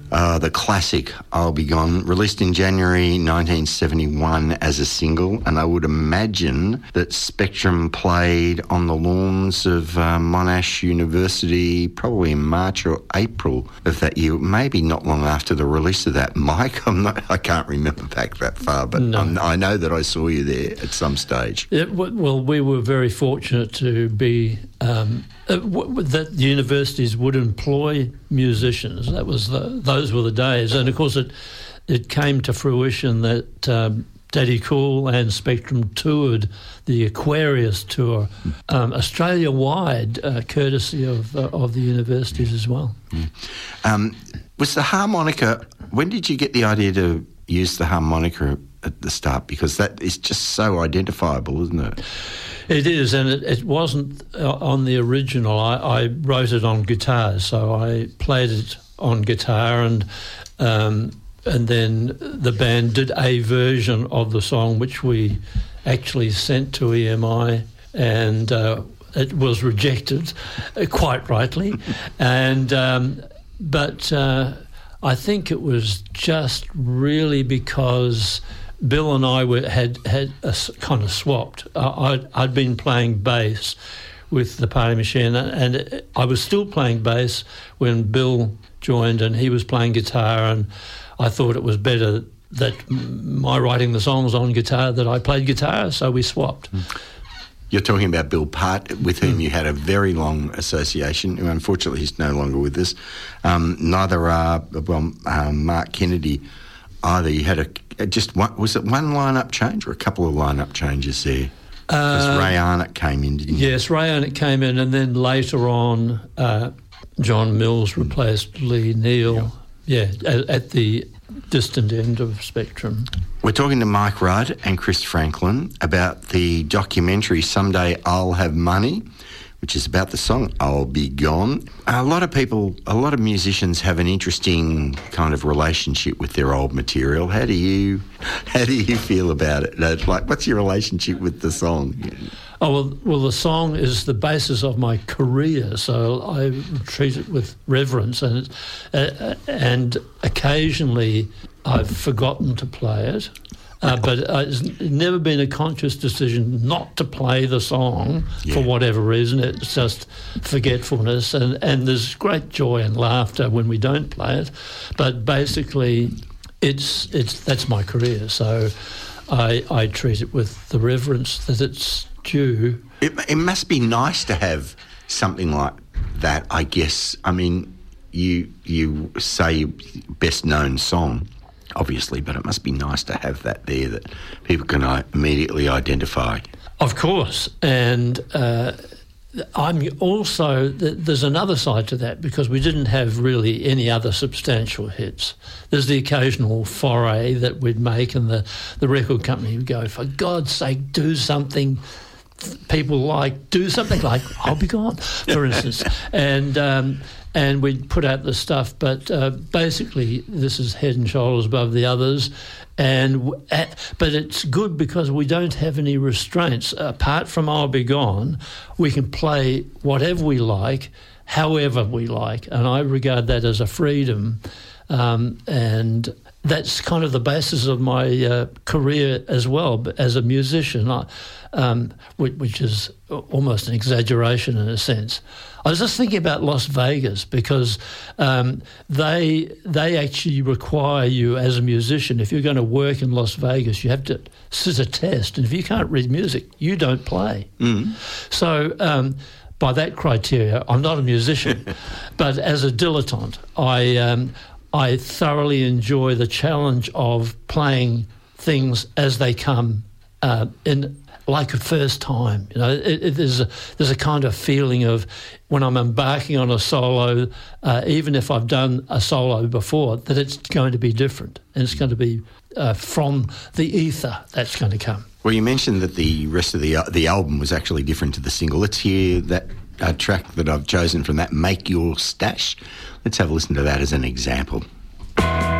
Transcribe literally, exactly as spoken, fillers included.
Uh, the classic, I'll Be Gone, released in January nineteen seventy-one as a single, and I would imagine that Spectrum played on the lawns of uh, Monash University probably in March or April of that year, maybe not long after the release of that. Mike, I'm not, I can't remember back that far, but no. I know that I saw you there at some stage. It, well, we were very fortunate to be... Um, Uh, w- that the universities would employ musicians. That was the, those were the days, and of course it it came to fruition that um, Daddy Cool and Spectrum toured the Aquarius tour, um, Australia-wide, uh, courtesy of uh, of the universities as well. Mm. Um, was the harmonica? When did you get the idea to use the harmonica at the start? Because that is just so identifiable, isn't it? It is, and it, it wasn't uh, on the original. I, I wrote it on guitar, so I played it on guitar, and um, and then the band did a version of the song, which we actually sent to E M I, and uh, it was rejected, uh, quite rightly. and um, but uh, I think it was just really because Bill and I were, had had a, kind of swapped. Uh, I'd, I'd been playing bass with the Party Machine, and it, I was still playing bass when Bill joined, and he was playing guitar, and I thought it was better that my writing the songs on guitar that I played guitar, so we swapped. You're talking about Bill Part, with whom mm. you had a very long association. Unfortunately, he's no longer with us. Um, neither are, well, um, Mark Kennedy either. You had a just one, was it one line-up change or a couple of line-up changes there? Because uh, Ray Arnott came in, didn't he? Yes, Ray Arnott came in, and then later on, uh, John Mills replaced Lee Neal. Yeah, yeah at, at the distant end of Spectrum. We're talking to Mike Rudd and Chris Franklin about the documentary Someday I'll Have Money, which is about the song I'll Be Gone. A lot of people, a lot of musicians have an interesting kind of relationship with their old material. How do you, how do you feel about it? Like, what's your relationship with the song? Oh, well, well, the song is the basis of my career, so I treat it with reverence, and uh, and occasionally I've forgotten to play it. Uh, but uh, it's never been a conscious decision not to play the song yeah. for whatever reason. It's just forgetfulness, and, and there's great joy and laughter when we don't play it. But basically, it's it's that's my career, so I I treat it with the reverence that it's due. It, it must be nice to have something like that, I guess. I mean, you you say your best known song, obviously, but it must be nice to have that there that people can immediately identify. Of course, and uh, I'm also, there's another side to that, because we didn't have really any other substantial hits. There's the occasional foray that we'd make, and the, the record company would go, for God's sake, do something people like, do something like I'll Be Gone, for instance. and um, and we'd put out the stuff, but uh, basically this is head and shoulders above the others. And uh, but it's good because we don't have any restraints. Apart from I'll Be Gone, we can play whatever we like, however we like, and I regard that as a freedom. Um, and that's kind of the basis of my uh, career as well, but as a musician, I, um, which, which is almost an exaggeration in a sense. I was just thinking about Las Vegas, because um, they they actually require you as a musician, if you're going to work in Las Vegas, you have to sit a test, and if you can't read music, you don't play. Mm. So um, by that criteria, I'm not a musician, but as a dilettante, I um, I thoroughly enjoy the challenge of playing things as they come uh, in. Like a first time, you know, it, it, there's a there's a kind of feeling of when I'm embarking on a solo, uh, even if I've done a solo before, that it's going to be different, and it's going to be uh, from the ether that's going to come. Well, you mentioned that the rest of the uh, the album was actually different to the single. Let's hear that uh, track that I've chosen from that, "Make Your Stash." Let's have a listen to that as an example.